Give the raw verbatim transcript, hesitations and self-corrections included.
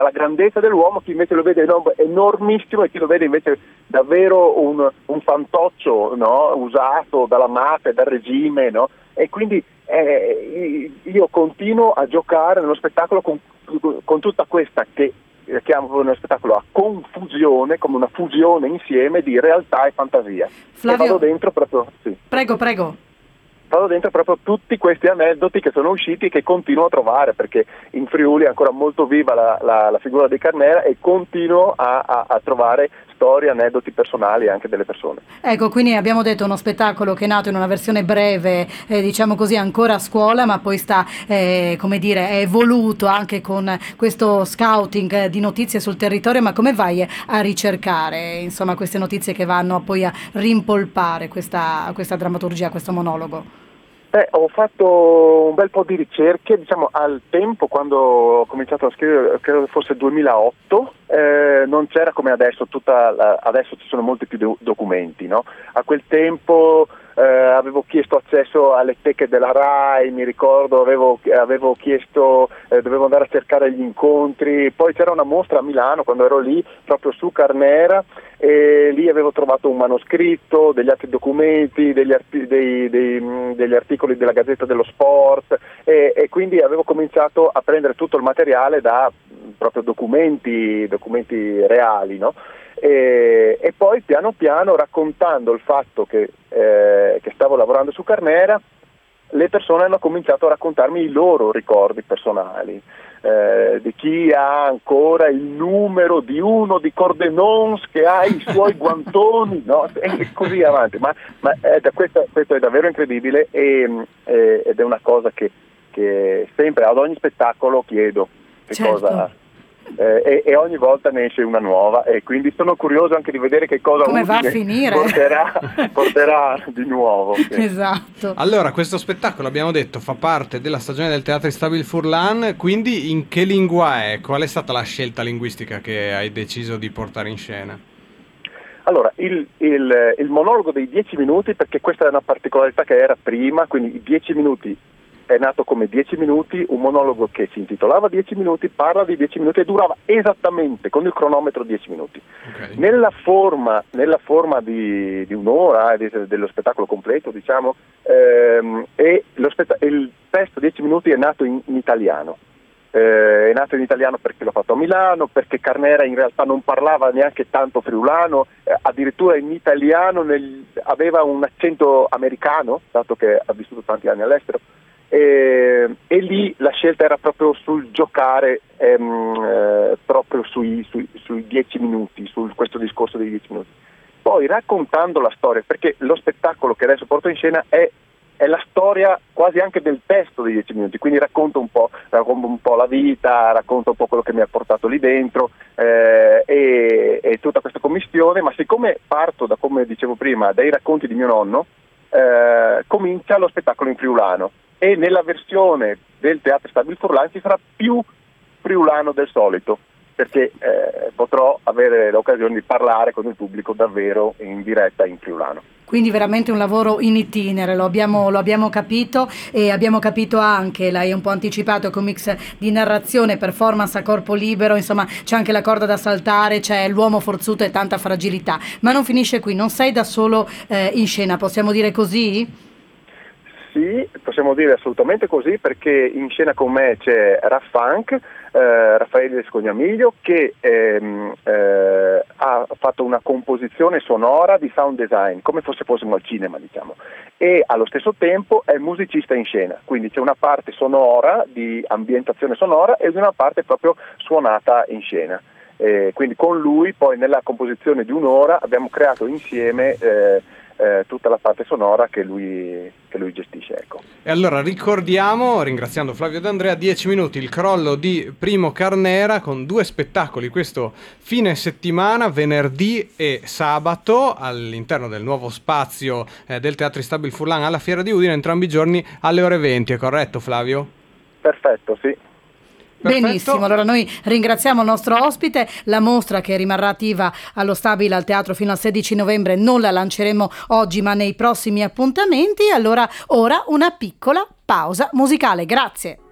la grandezza dell'uomo, chi invece lo vede enorm- enormissimo e chi lo vede invece davvero un, un fantoccio, no? Usato dalla mafia, dal regime, no? E quindi eh, io continuo a giocare nello spettacolo con, con tutta questa che chiamo nello spettacolo a confusione, come una fusione insieme di realtà e fantasia. Flavio, e vado dentro proprio sì. Prego, prego. Vado dentro proprio tutti questi aneddoti che sono usciti e che continuo a trovare, perché in Friuli è ancora molto viva la, la, la figura di Carnera e continuo a, a, a trovare storie, aneddoti personali anche delle persone. Ecco, quindi abbiamo detto uno spettacolo che è nato in una versione breve, eh, diciamo così, ancora a scuola, ma poi sta, eh, come dire, è evoluto anche con questo scouting di notizie sul territorio. Ma come vai a ricercare, insomma, queste notizie che vanno poi a rimpolpare questa, questa drammaturgia, questo monologo? Beh, ho fatto un bel po' di ricerche, diciamo al tempo quando ho cominciato a scrivere, credo fosse duemilaotto, eh, non c'era come adesso, tutta la, adesso ci sono molti più do- documenti, no? A quel tempo eh, avevo chiesto accesso alle teche della RAI, mi ricordo, avevo, avevo chiesto, eh, dovevo andare a cercare gli incontri, poi c'era una mostra a Milano quando ero lì, proprio su Carnera, e lì avevo trovato un manoscritto, degli altri documenti, degli, arti- dei, dei, degli articoli della Gazzetta dello Sport e, e quindi avevo cominciato a prendere tutto il materiale da proprio documenti, documenti reali, no? E, e poi piano piano, raccontando il fatto che, eh, che stavo lavorando su Carnera, le persone hanno cominciato a raccontarmi i loro ricordi personali. Eh, di chi ha ancora il numero di uno di Cordenons che ha i suoi guantoni, no? E così avanti, ma, ma è da questo, questo è davvero incredibile e, e, ed è una cosa che, che sempre ad ogni spettacolo chiedo che Certo. cosa eh, e, e ogni volta ne esce una nuova e quindi sono curioso anche di vedere che cosa Come va a utile finire? porterà, porterà di nuovo. Sì. Esatto. Allora, questo spettacolo, abbiamo detto, fa parte della stagione del Teatro Stabile Furlan, quindi in che lingua è? Qual è stata la scelta linguistica che hai deciso di portare in scena? Allora, il, il, il monologo dei dieci minuti, perché questa è una particolarità che era prima, quindi i dieci minuti è nato come dieci minuti, un monologo che si intitolava dieci minuti, parla di dieci minuti e durava esattamente con il cronometro dieci minuti. Okay. Nella forma, nella forma di, di un'ora, eh, dello spettacolo completo, diciamo, ehm, e lo spett- il testo dieci minuti è nato in, in italiano. Eh, è nato in italiano perché l'ho fatto a Milano, perché Carnera in realtà non parlava neanche tanto friulano, eh, addirittura in italiano nel, aveva un accento americano, dato che ha vissuto tanti anni all'estero. E, e lì la scelta era proprio sul giocare ehm, eh, proprio sui, sui, sui dieci minuti, su questo discorso dei dieci minuti. Poi raccontando la storia, perché lo spettacolo che adesso porto in scena è, è la storia quasi anche del testo dei dieci minuti, quindi racconto un po', racconto un po' la vita, racconto un po' quello che mi ha portato lì dentro eh, e, e tutta questa commistione, ma siccome parto da, come dicevo prima, dai racconti di mio nonno, eh, comincia lo spettacolo in friulano. E nella versione del Teatro Stabile Furlan ci sarà più friulano del solito, perché eh, potrò avere l'occasione di parlare con il pubblico davvero in diretta in friulano. Quindi veramente un lavoro in itinere, lo abbiamo, lo abbiamo capito e abbiamo capito anche, l'hai un po' anticipato, con mix di narrazione, performance a corpo libero, insomma c'è anche la corda da saltare, c'è l'uomo forzuto e tanta fragilità. Ma non finisce qui, non sei da solo eh, in scena, possiamo dire così? Sì, possiamo dire assolutamente così, perché in scena con me c'è Raffunk, eh, Raffaele Scognamiglio, che ehm, eh, ha fatto una composizione sonora di sound design, come se fossimo al cinema, diciamo, e allo stesso tempo è musicista in scena, quindi c'è una parte sonora di ambientazione sonora e una parte proprio suonata in scena. Eh, quindi con lui poi nella composizione di un'ora abbiamo creato insieme eh, Eh, tutta la parte sonora che lui, che lui gestisce, ecco. E allora ricordiamo, ringraziando Flavio D'Andrea, dieci minuti il crollo di Primo Carnera con due spettacoli questo fine settimana, venerdì e sabato, all'interno del nuovo spazio eh, del Teatro Stabile Furlan alla Fiera di Udine, entrambi i giorni alle ore venti, è corretto Flavio? Perfetto, sì. Perfetto. Benissimo, allora noi ringraziamo il nostro ospite, la mostra che rimarrà attiva allo Stabile al Teatro fino al sedici novembre non la lanceremo oggi ma nei prossimi appuntamenti, allora ora una piccola pausa musicale, grazie.